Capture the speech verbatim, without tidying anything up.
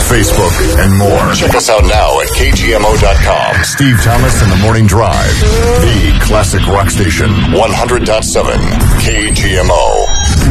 Facebook, and more. Check us out now at K G M O dot com. Steve Thomas and the Morning Drive. The classic rock station. one hundred point seven K G M O.